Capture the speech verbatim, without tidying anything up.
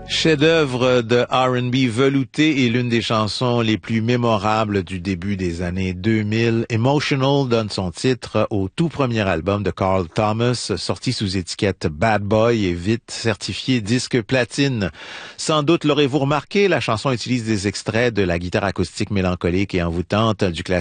Chef-d'œuvre de R and B velouté et l'une des chansons les plus mémorables du début des années deux mille. Emotional donne son titre au tout premier album de Carl Thomas, sorti sous étiquette Bad Boy et vite certifié disque platine. Sans doute l'aurez-vous remarqué, la chanson utilise des extraits de la guitare acoustique mélancolique et envoûtante du classique